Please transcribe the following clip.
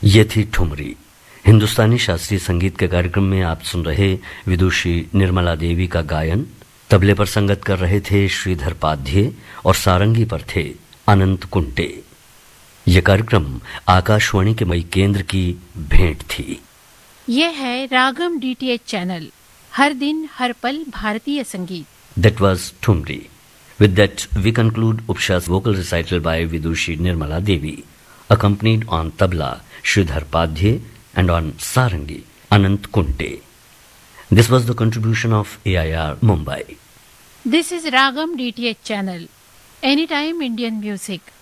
ये थी ठुमरी। हिंदुस्तानी शास्त्रीय संगीत के कार्यक्रम में आप सुन रहे विदुषी निर्मला देवी का गायन। तबले पर संगत कर रहे थे श्रीधर पाध्ये और सारंगी पर थे अनंत कुंटे। यह कार्यक्रम आकाशवाणी के मई केंद्र की भेंट थी। यह है रागम डीटीएच चैनल, हर दिन हर पल भारतीय संगीत। That was Thumri. With that, we conclude Upsha's vocal recital by Vidushi Nirmala Devi, accompanied on tabla Sridhar Padhye and on sarangi Anant Kunte. This was the contribution of AIR Mumbai. This is Ragam DTH channel, anytime Indian music.